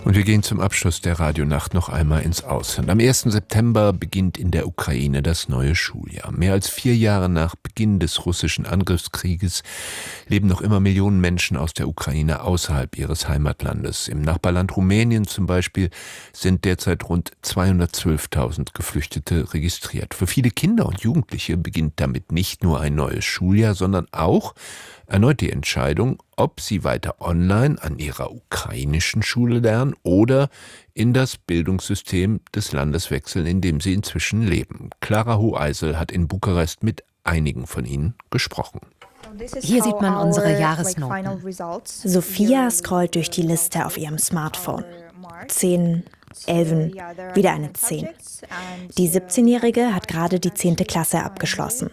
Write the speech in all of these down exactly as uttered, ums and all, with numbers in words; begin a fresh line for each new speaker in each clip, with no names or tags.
Und wir gehen zum Abschluss der Radionacht noch einmal ins Ausland. Am ersten September beginnt in der Ukraine das neue Schuljahr. Mehr als vier Jahre nach Beginn des russischen Angriffskrieges leben noch immer Millionen Menschen aus der Ukraine außerhalb ihres Heimatlandes. Im Nachbarland Rumänien zum Beispiel sind derzeit rund zweihundertzwölftausend Geflüchtete registriert. Für viele Kinder und Jugendliche beginnt damit nicht nur ein neues Schuljahr, sondern auch erneut die Entscheidung, ob sie weiter online an ihrer ukrainischen Schule lernen oder in das Bildungssystem des Landes wechseln, in dem sie inzwischen leben. Clara Hoheisel hat in Bukarest mit einigen von ihnen gesprochen.
Hier sieht man unsere Jahresnoten.
Sophia scrollt durch die Liste auf ihrem Smartphone. Zehn, Elfen, wieder eine Zehn. Die siebzehnjährige hat gerade die zehnte Klasse abgeschlossen.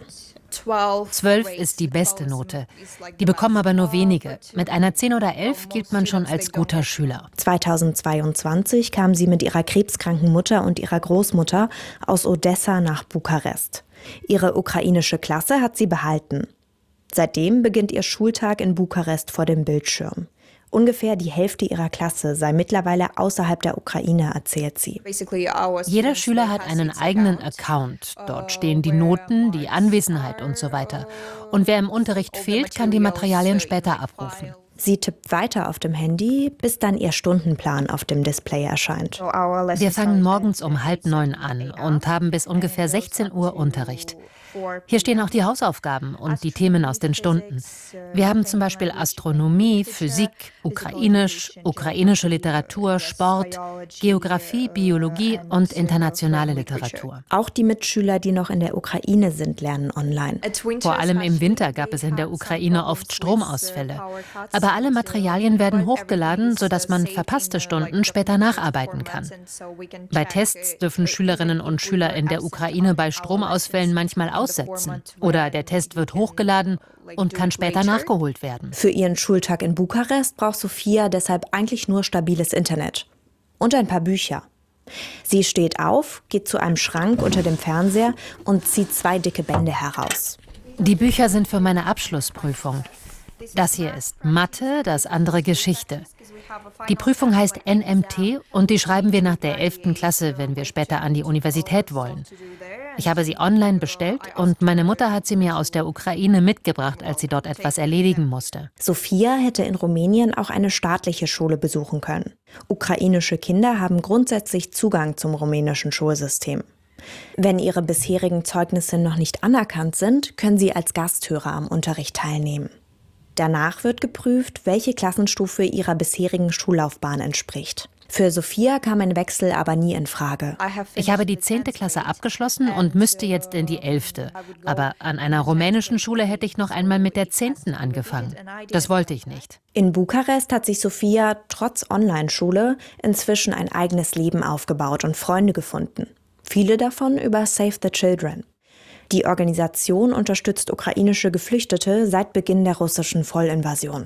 Zwölf ist die beste Note. Die bekommen aber nur wenige. Mit einer zehn oder elf gilt man schon als guter Schüler.
zweitausendzweiundzwanzig kam sie mit ihrer krebskranken Mutter und ihrer Großmutter aus Odessa nach Bukarest. Ihre ukrainische Klasse hat sie behalten. Seitdem beginnt ihr Schultag in Bukarest vor dem Bildschirm. Ungefähr die Hälfte ihrer Klasse sei mittlerweile außerhalb der Ukraine, erzählt sie.
Jeder Schüler hat einen eigenen Account. Dort stehen die Noten, die Anwesenheit und so weiter. Und wer im Unterricht fehlt, kann die Materialien später abrufen.
Sie tippt weiter auf dem Handy, bis dann ihr Stundenplan auf dem Display erscheint.
Wir fangen morgens um halb neun an und haben bis ungefähr sechzehn Uhr Unterricht. Hier stehen auch die Hausaufgaben und die Themen aus den Stunden. Wir haben zum Beispiel Astronomie, Physik, Ukrainisch, ukrainische Literatur, Sport, Geografie, Biologie und internationale Literatur.
Auch die Mitschüler, die noch in der Ukraine sind, lernen online.
Vor allem im Winter gab es in der Ukraine oft Stromausfälle. Aber alle Materialien werden hochgeladen, sodass man verpasste Stunden später nacharbeiten kann. Bei Tests dürfen Schülerinnen und Schüler in der Ukraine bei Stromausfällen manchmal aussetzen. Oder der Test wird hochgeladen und kann später nachgeholt werden.
Für ihren Schultag in Bukarest braucht Sophia deshalb eigentlich nur stabiles Internet. Und ein paar Bücher. Sie steht auf, geht zu einem Schrank unter dem Fernseher und zieht zwei dicke Bände heraus.
Die Bücher sind für meine Abschlussprüfung. Das hier ist Mathe, das andere Geschichte. Die Prüfung heißt N M T und die schreiben wir nach der elften Klasse, wenn wir später an die Universität wollen. Ich habe sie online bestellt und meine Mutter hat sie mir aus der Ukraine mitgebracht, als sie dort etwas erledigen musste.
Sophia hätte in Rumänien auch eine staatliche Schule besuchen können. Ukrainische Kinder haben grundsätzlich Zugang zum rumänischen Schulsystem. Wenn ihre bisherigen Zeugnisse noch nicht anerkannt sind, können sie als Gasthörer am Unterricht teilnehmen. Danach wird geprüft, welche Klassenstufe ihrer bisherigen Schullaufbahn entspricht. Für Sophia kam ein Wechsel aber nie in Frage.
Ich habe die zehnte Klasse abgeschlossen und müsste jetzt in die elfte. Aber an einer rumänischen Schule hätte ich noch einmal mit der zehnten angefangen. Das wollte ich nicht.
In Bukarest hat sich Sophia trotz Online-Schule inzwischen ein eigenes Leben aufgebaut und Freunde gefunden. Viele davon über Save the Children. Die Organisation unterstützt ukrainische Geflüchtete seit Beginn der russischen Vollinvasion.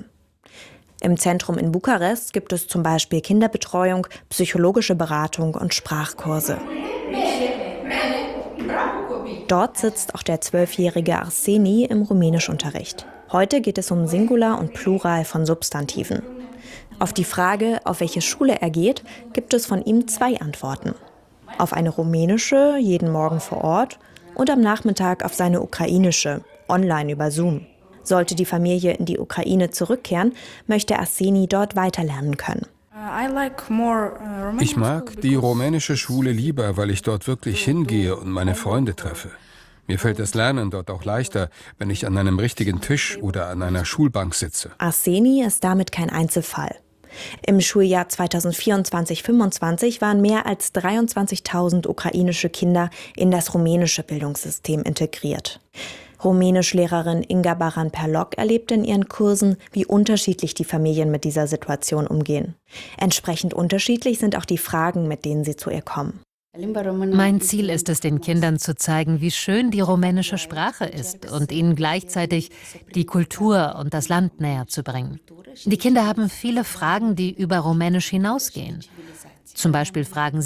Im Zentrum in Bukarest gibt es zum Beispiel Kinderbetreuung, psychologische Beratung und Sprachkurse. Dort sitzt auch der zwölfjährige Arseni im Rumänischunterricht. Heute geht es um Singular und Plural von Substantiven. Auf die Frage, auf welche Schule er geht, gibt es von ihm zwei Antworten. Auf eine rumänische, jeden Morgen vor Ort, und am Nachmittag auf seine ukrainische, online über Zoom. Sollte die Familie in die Ukraine zurückkehren, möchte Arseni dort weiterlernen können.
Ich mag die rumänische Schule lieber, weil ich dort wirklich hingehe und meine Freunde treffe. Mir fällt das Lernen dort auch leichter, wenn ich an einem richtigen Tisch oder an einer Schulbank sitze.
Arseni ist damit kein Einzelfall. Im Schuljahr zweitausendvierundzwanzig fünfundzwanzig waren mehr als dreiundzwanzigtausend ukrainische Kinder in das rumänische Bildungssystem integriert. Rumänischlehrerin Inga Baran-Perlock erlebt in ihren Kursen, wie unterschiedlich die Familien mit dieser Situation umgehen. Entsprechend unterschiedlich sind auch die Fragen, mit denen sie zu ihr kommen.
Mein Ziel ist es, den Kindern zu zeigen, wie schön die rumänische Sprache ist und ihnen gleichzeitig die Kultur und das Land näher zu bringen. Die Kinder haben viele Fragen, die über Rumänisch hinausgehen. Zum Beispiel fragen sie,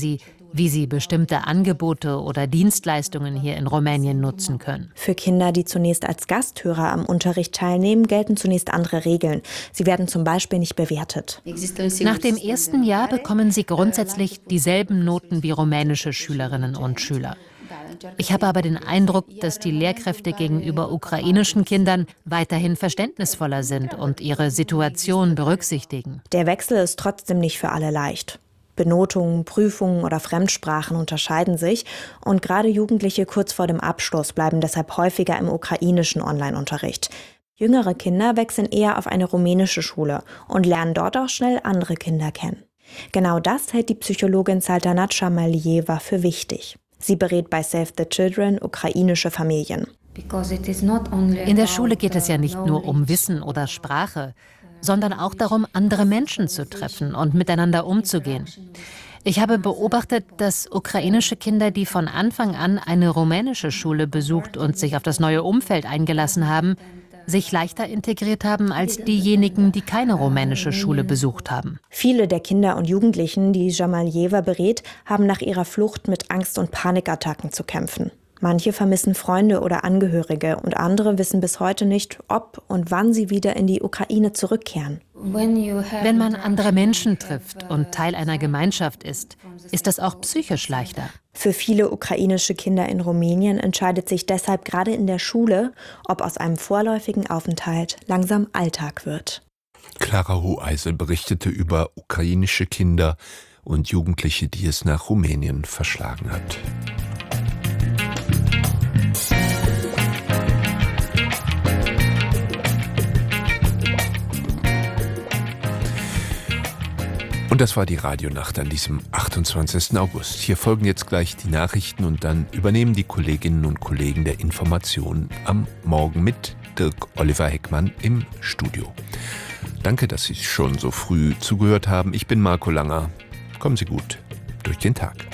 wie sie bestimmte Angebote oder Dienstleistungen hier in Rumänien nutzen können.
Für Kinder, die zunächst als Gasthörer am Unterricht teilnehmen, gelten zunächst andere Regeln. Sie werden zum Beispiel nicht bewertet.
Nach dem ersten Jahr bekommen sie grundsätzlich dieselben Noten wie rumänische Schülerinnen und Schüler. Ich habe aber den Eindruck, dass die Lehrkräfte gegenüber ukrainischen Kindern weiterhin verständnisvoller sind und ihre Situation berücksichtigen.
Der Wechsel ist trotzdem nicht für alle leicht. Benotungen, Prüfungen oder Fremdsprachen unterscheiden sich und gerade Jugendliche kurz vor dem Abschluss bleiben deshalb häufiger im ukrainischen Online-Unterricht. Jüngere Kinder wechseln eher auf eine rumänische Schule und lernen dort auch schnell andere Kinder kennen. Genau das hält die Psychologin Saltanat Shamaljeva für wichtig. Sie berät bei Save the Children ukrainische Familien.
In der Schule geht es ja nicht nur um Wissen oder Sprache, sondern auch darum, andere Menschen zu treffen und miteinander umzugehen. Ich habe beobachtet, dass ukrainische Kinder, die von Anfang an eine rumänische Schule besucht und sich auf das neue Umfeld eingelassen haben, sich leichter integriert haben als diejenigen, die keine rumänische Schule besucht haben.
Viele der Kinder und Jugendlichen, die Shamaljeva berät, haben nach ihrer Flucht mit Angst- und Panikattacken zu kämpfen. Manche vermissen Freunde oder Angehörige und andere wissen bis heute nicht, ob und wann sie wieder in die Ukraine zurückkehren.
Wenn man andere Menschen trifft und Teil einer Gemeinschaft ist, ist das auch psychisch leichter.
Für viele ukrainische Kinder in Rumänien entscheidet sich deshalb gerade in der Schule, ob aus einem vorläufigen Aufenthalt langsam Alltag wird.
Clara Hoheisel berichtete über ukrainische Kinder und Jugendliche, die es nach Rumänien verschlagen hat. Und das war die Radionacht an diesem achtundzwanzigsten August. Hier folgen jetzt gleich die Nachrichten und dann übernehmen die Kolleginnen und Kollegen der Information am Morgen mit Dirk Oliver Heckmann im Studio. Danke, dass Sie schon so früh zugehört haben. Ich bin Marco Langer. Kommen Sie gut durch den Tag.